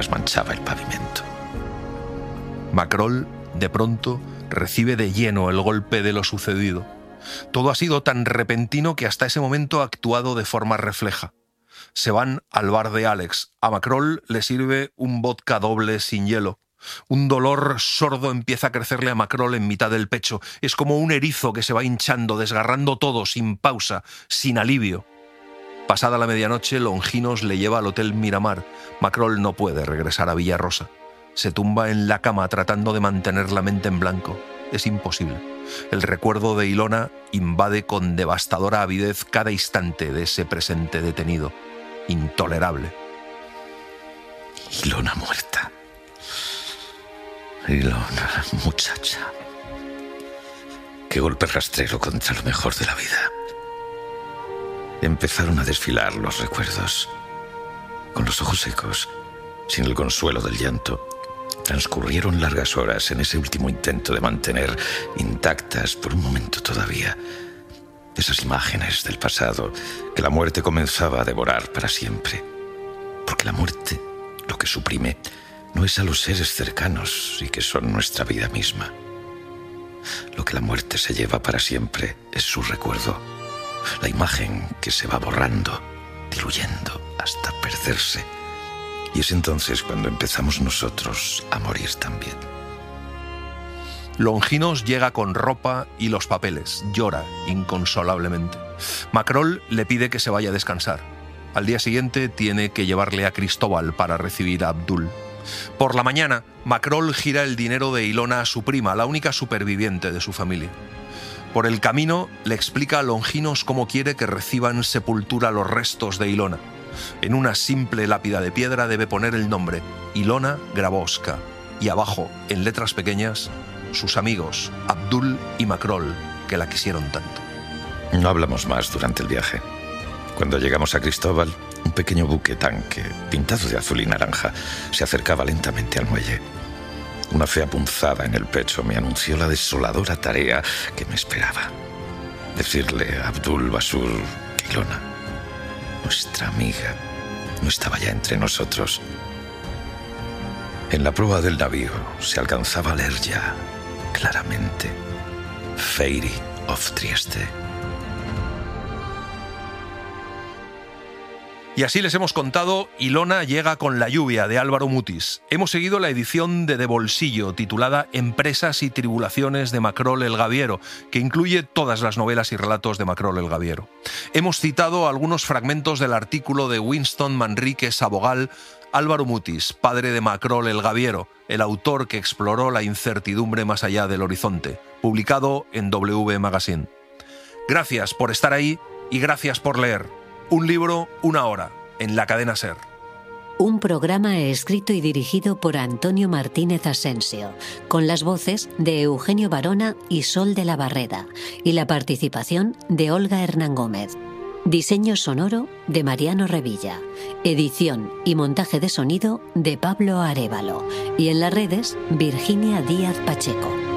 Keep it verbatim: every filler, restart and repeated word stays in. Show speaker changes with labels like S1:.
S1: manchaba el pavimento.
S2: Macrol, de pronto, recibe de lleno el golpe de lo sucedido. Todo ha sido tan repentino que hasta ese momento ha actuado de forma refleja. Se van al bar de Alex. A Macrol le sirve un vodka doble sin hielo. Un dolor sordo empieza a crecerle a Macrol en mitad del pecho. Es como un erizo que se va hinchando, desgarrando todo, sin pausa, sin alivio. Pasada la medianoche, Longinos le lleva al Hotel Miramar. Macrol no puede regresar a Villarrosa. Se tumba en la cama tratando de mantener la mente en blanco. Es imposible. El recuerdo de Ilona invade con devastadora avidez cada instante de ese presente detenido. Intolerable.
S1: Ilona muerta. Ilona, muchacha. Qué golpe rastrero contra lo mejor de la vida. Empezaron a desfilar los recuerdos. Con los ojos secos, sin el consuelo del llanto, transcurrieron largas horas en ese último intento de mantener intactas, por un momento todavía, esas imágenes del pasado que la muerte comenzaba a devorar para siempre. Porque la muerte, lo que suprime, no es a los seres cercanos y que son nuestra vida misma. Lo que la muerte se lleva para siempre es su recuerdo, la imagen que se va borrando, diluyendo hasta perderse. Y es entonces cuando empezamos nosotros a morir también.
S2: Longinos llega con ropa y los papeles. Llora inconsolablemente. Macrol le pide que se vaya a descansar. Al día siguiente tiene que llevarle a Cristóbal para recibir a Abdul. Por la mañana, Macrol gira el dinero de Ilona a su prima, la única superviviente de su familia. Por el camino, le explica a Longinos cómo quiere que reciban sepultura los restos de Ilona. En una simple lápida de piedra debe poner el nombre Ilona Grabowska y abajo, en letras pequeñas, sus amigos Abdul y Macrol, que la quisieron tanto.
S1: No hablamos más durante el viaje. Cuando llegamos a Cristóbal, un pequeño buque tanque, pintado de azul y naranja, se acercaba lentamente al muelle. Una fea punzada en el pecho me anunció la desoladora tarea que me esperaba. Decirle a Abdul Basur que Ilona, nuestra amiga, no estaba ya entre nosotros. En la proa del navío se alcanzaba a leer ya, claramente, Fairy of Trieste.
S2: Y así les hemos contado Ilona llega con la lluvia, de Álvaro Mutis. Hemos seguido la edición de De Bolsillo, titulada Empresas y tribulaciones de Macrol el Gaviero, que incluye todas las novelas y relatos de Macrol el Gaviero. Hemos citado algunos fragmentos del artículo de Winston Manrique Sabogal, Álvaro Mutis, padre de Macrol el Gaviero, el autor que exploró la incertidumbre más allá del horizonte, publicado en W Magazine. Gracias por estar ahí y gracias por leer. Un libro, una hora, en la cadena SER.
S3: Un programa escrito y dirigido por Antonio Martínez Asensio, con las voces de Eugenio Barona y Sol de la Barreda, y la participación de Olga Hernán Gómez. Diseño sonoro de Mariano Revilla. Edición y montaje de sonido de Pablo Arévalo. Y en las redes, Virginia Díaz Pacheco.